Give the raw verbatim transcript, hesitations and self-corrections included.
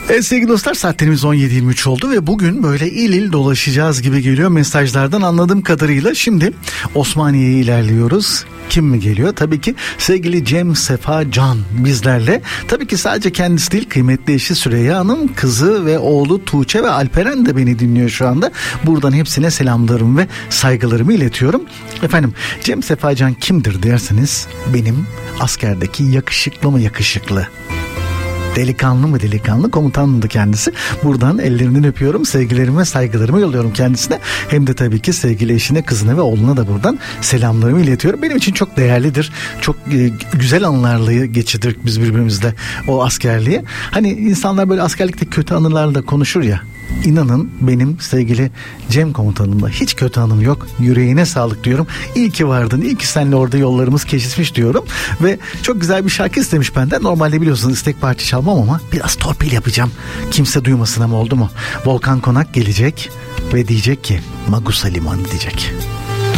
Evet sevgili dostlar, saatlerimiz on yedi yirmi üç oldu ve bugün böyle il il dolaşacağız gibi geliyor mesajlardan anladığım kadarıyla. Şimdi Osmaniye'ye ilerliyoruz. Kim mi geliyor? Tabii ki sevgili Cem Sefa Can bizlerle. Tabii ki sadece kendisi değil, kıymetli eşi Süreyya Hanım, kızı ve oğlu Tuğçe ve Alperen de beni dinliyor şu anda. Buradan hepsine selamlarımı ve saygılarımı iletiyorum. Efendim, Cem Sefa Can kimdir derseniz, benim askerdeki yakışıklı mı yakışıklı, delikanlı mı delikanlı komutandı kendisi. Buradan ellerinden öpüyorum, sevgilerimi ve saygılarımı yolluyorum kendisine. Hem de tabii ki sevgili eşine, kızına ve oğluna da buradan selamlarımı iletiyorum. Benim için çok değerlidir. Çok e, güzel anılarla geçirdik biz birbirimizle o askerliği. Hani insanlar böyle askerlikte kötü anılarla konuşur ya. İnanın benim sevgili Cem komutanımla hiç kötü anım yok. Yüreğine sağlık diyorum. İyi ki vardın, iyi ki seninle orada yollarımız kesişmiş diyorum. Ve çok güzel bir şarkı istemiş benden. Normalde biliyorsunuz istek parça çalmam ama biraz torpil yapacağım. Kimse duymasın ama, oldu mu? Volkan Konak gelecek ve diyecek ki Magusa Limanı diyecek.